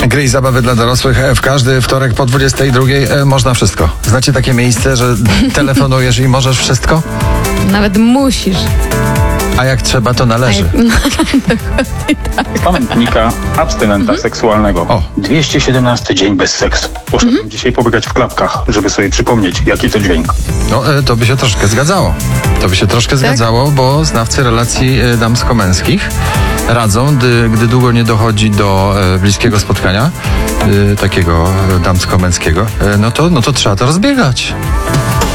Gry i zabawy dla dorosłych w każdy wtorek po 22 można wszystko. Znacie takie miejsce, że telefonujesz i możesz wszystko? Nawet musisz. A jak trzeba, to należy. Z pamiętnika abstynenta seksualnego. O. 217 dzień bez seksu. Poszedłem dzisiaj pobiegać w klapkach, żeby sobie przypomnieć, jaki to dźwięk. No, to by się troszkę zgadzało. To by się troszkę zgadzało, bo znawcy relacji damsko-męskich radzą, gdy długo nie dochodzi do bliskiego spotkania, takiego damsko-męskiego, no to trzeba to rozbiegać.